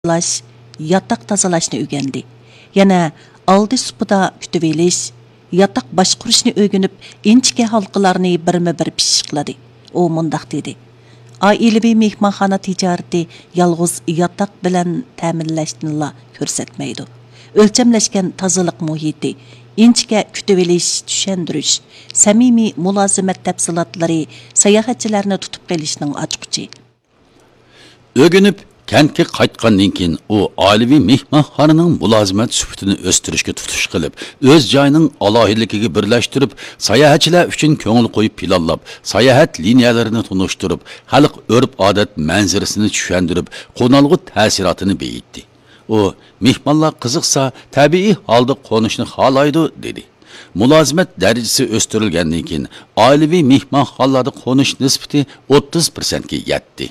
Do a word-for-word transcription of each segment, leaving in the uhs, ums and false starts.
tozalash, yatak tozalashni o'rgandi. Yana oldi supida kutib elish, yatak boshqurishni o'rganib, inchka halqalarni birma-bir pishiqladi. U mundaq dedi: "Oilaviy mehmonxona tijorati yolg'iz yatak bilan ta'minlashnila ko'rsatmaydi. O'lchamlashgan tozalik muhiti, inchka kutib elish, tushuntirish, samimiy mulozimat tafsilotlari sayohatchilarni tutib qolishning ochqichi." O'rganib kentga qaytgandan keyin u oilaviy mehmonxonaning mulozimat sifatini o'stirishga tutish qilib, o'z joyining alohidligiga birlashtirib, sayohatchilar uchun ko'ngil qo'yib planlab, sayohat liniyalarini tunishtirib, xalq urf-odat manzarasini tushuntirib, qo'nalg'u ta'sirotini beyitdi. U mehmonlar qiziqsa, tabiiy holda qo'nishni xohlaydi dedi. Mulozimat darajasi o'stirilgandan keyin oilaviy mehmonxonalarda qo'nish nisbati o'ttiz foiz ga yetdi.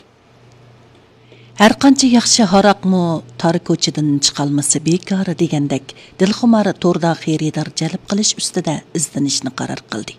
Har qancha yaxshi haraqmu tar ko'chadan chiqolmasa bekor degandek, Dilxumar to'rda xaridor jalb qilish ustida izlanishni qaror qildi.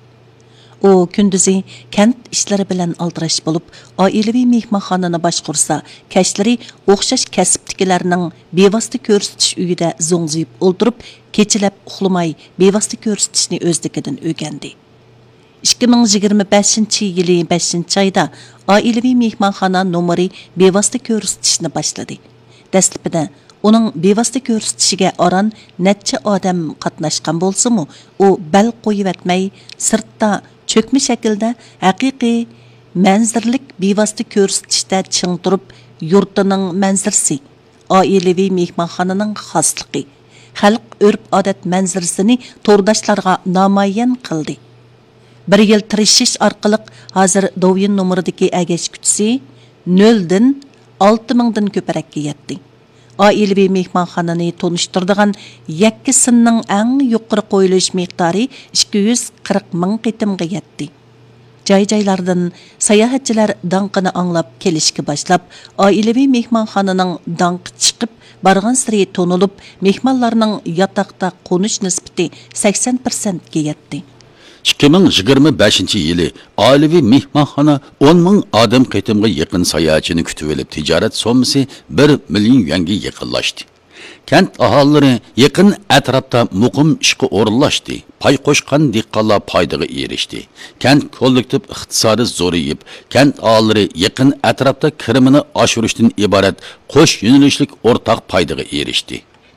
U kunduzi kent ishlari bilan aldirash bo'lib, oilaviy mehmonxonani boshqursa, kashlari o'xshash kasbdikilarning bevosita ko'rsatish uyida zo'ngziyib o'ltirib, kechalab uxlamay bevosita ko'rsatishni o'zligidan o'rgandi. ikki ming yigirma beshinchi yili beshinchi oyda oilaviy mehmonxona nomeri bevosita ko'rsatishni boshladi. Dastlabida uning bevosita ko'rsatishiga oran necha odam qatnashgan bo'lsa-mu, u bal qo'yib etmay, sirtda cho'kma shaklda haqiqiy manzirlik bevosita ko'rsatishda ching turib, yurtining manzarasi, oilaviy mehmonxonaning xosligi, xalq urf-odat manzarasini to'rdashlarga namoyon qildi. Bir yil tirishish orqali hozir Douyin nomeridagi agash kuchisi nol dan olti ming dan ko'parakka yetdi. Oilaviy mehmonxonani tunishtiradigan yakka sinning eng yuqori qo'yilish miqdori ikki yuz qirq ming qitimga yetdi. Joy-joylardan sayohatchilar danqini anglab kelishga boshlab, oilaviy mehmonxonaning danqi chiqib, bargan siri tonilib, mehmonlarning yotoqda qo'nish nisbati sakson foiz ga yetdi. ikki ming yigirma beshinchi yili oilaviy mehmonxona o'n ming odam qitimga yaqin sayohatchini kutib olib, tijorat sommasi bir million yuanga yaqinlashdi. Kent aholilari yaqin atrofda muqim ishga o'rinlashdi. Pay qo'shgan dehqonlar foydaga erishdi. Kent kollektiv iqtisodi zo'rayib, kent aholilari yaqin atrofda kirimini oshirishdan iborat qo'sh yo'nalishlik o'rtaq foydaga erishdi.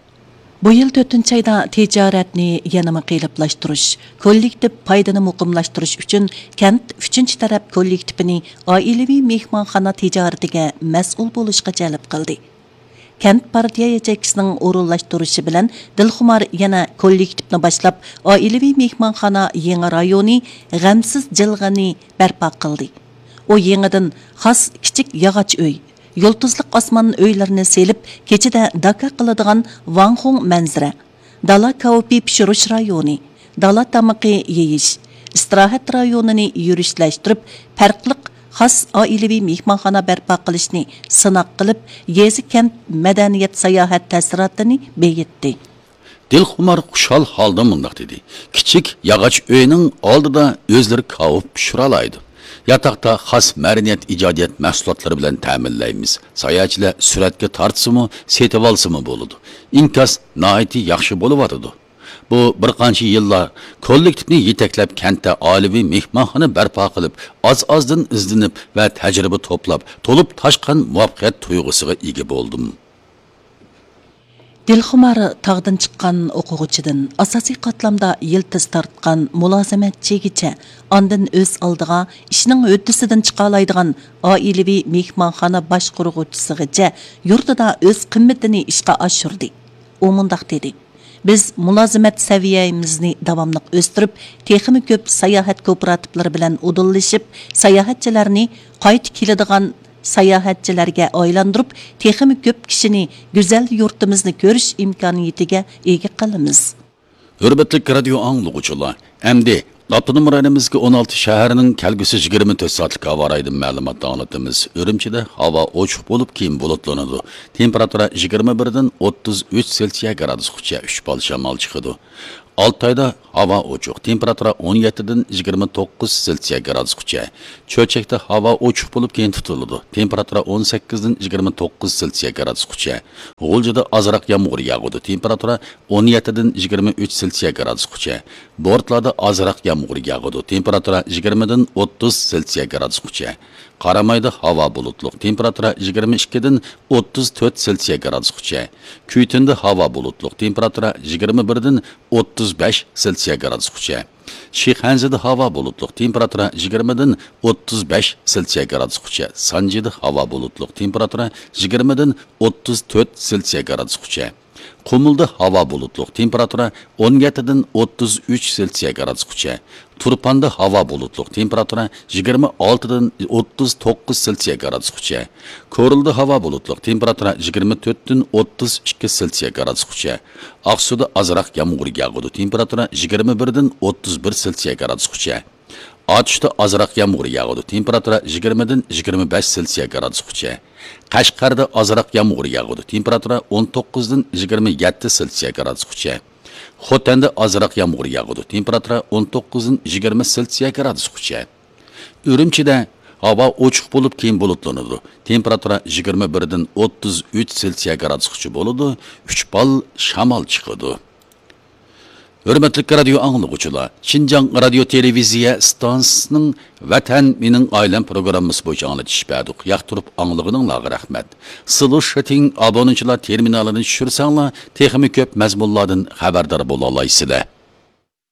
Bu yil to'rtinchi oyda tijoratni yanama qiyinlashtirish, kollektiv foydani muqimlashtirish uchun kent uchinchi taraf kollektivini oilaviy mehmonxona tijoratiga mas'ul bo'lishga jalb qildi. Kent partiya yetakchisining o'rinlashtirishi bilan Dilxumar yana kollektivni boshlab, oilaviy mehmonxona yangi rayoni g'amsiz jilg'ani barpo qildi. U yangidan xos kichik yog'och uy, Yoltuzliq osmon uylarini selib, kechida daka qiladigan Vanxong manzara, dala kaopi pishirish rayoni, dala tamaqi yeyish, istirohat rayonini yurishlashtirib, farqli xos oilaviy mehmonxona barpo qilishni sinoq qilib, yezi kent madaniyat sayohat ta'sirotini beyitdi. Dilxumar xushal holda mundaq dedi: "Kichik yog'och uyning oldida o'zlari kaob pishiralaydi. Yatakda xos madaniyat ijodiyat mahsulotlari bilan ta'minlaymiz. Sayohatchilar suratga tortsimi, setib olsimi bo'ladi. Inkos nihoyatda yaxshi bo'lyotdi." Bu bir qancha yillar kollektivni yetaklab kentda oilaviy mehmonxona barpo qilib, oz-ozdan izlanib va tajriba to'plab, to'lib toshgan muvaffaqiyat tuyg'usiga ega bo'ldim. Dilxumar tog'dan chiqqan o'quvchidan asosiy qatlamda yiltiz tortgan mulozamatchigacha, ondan o'z oldiga ishning o'ttisidan chiqa oladigan oilaviy mehmonxona boshqaruvchisigacha yurtida o'z qimmatini ishga oshirdi. U mundaq dedi: "Biz mulozamat saviyamizni davomli o'stirib, texmi ko'p sayohat kooperativlari bilan udillashib, sayohatchilarni qayt keladigan sayohatchilarga aylantirib, texmi ko'p kishini go'zal yurtimizni ko'rish imkoniyatiga ega qilamiz." Hurmatli radio anglovchilar, endi Avtonom rayonimizga o'n olti shahrining kelgusi yigirma to'rt soatlik havo rayonidan ma'lumot anglatamiz. Urumchida havo ochiq bo'lib, keyin bulutlanadi. Temperatura yigirma bir dan o'ttiz uch Selsiya gradusgacha uch bol shamol chiqadi. Altayda havo ochiq, temperatura o'n yettidan yigirma to'qqiz Selsiya gradusgacha. Cho'chakda havo ochiq bo'lib keyin tutiladi. Temperatura o'n sakkizdan yigirma to'qqiz Selsiya gradusgacha. G'uljida ozroq yomg'ir yog'adi. Temperatura o'n yettidan yigirma uch Selsiya gradusgacha. Bortlarda ozroq yomg'ir yog'adi. Temperatura yigirmadan o'ttiz Selsiya gradusgacha. Qaramayda havo bulutli. Temperatura yigirma ikkidan o'ttiz to'rt Selsiya gradusgacha. Kuytinda havo bulutli. Temperatura yigirma birdan o'ttiz besh Selsiya gradusgacha. Shixanzida havo bulutli. Temperatura yigirmadan o'ttiz besh Selsiya gradusgacha. Sanjida havo bulutli. Temperatura yigirmadan o'ttiz to'rt Selsiya gradusgacha. Qumulda havo bulutli. Temperatura o'n yettidan o'ttiz uch Selsiya gradusgacha. Turpanda havo bulutli. Temperatura yigirma oltidan o'ttiz to'qqiz Selsiya gradusgacha. Ko'rilda havo bulutli. Temperatura yigirma to'rtdan o'ttiz ikki Selsiya gradusgacha. Aqsuda ozroq yomg'ir yog'adi. Temperatura yigirma birdan o'ttiz bir Selsiya gradusgacha. Otishda ozroq yomg'ir yog'adi. Temperatura yigirmadan yigirma besh Selsiya gradusgacha. Qashqarda ozroq yomg'ir yog'adi. Temperatura o'n to'qqizdan yigirma yetti Selsiya gradusgacha. Xotanda ozroq yomg'ir yog'adi. Temperatura o'n to'qqizdan yigirma Selsiya gradusgacha. Urumchida havo ochiq bo'lib keyin bulutlanadi. Temperatura yigirma birdan o'ttiz uch Selsiya gradusgacha bo'ladi. uch ball shamol chiqadi. Hürmetli radio anlıqçılar, Şinjan radio televiziya stansiyasining Vatan mening oilam programmasi bo'yicha anglatish berdik. Yoqtirib anglığınızga rahmat. Sulush rating abonechilar terminalini tushirsanglar, texnik ko'p mazmunlardan xabardor bo'la olasizlar.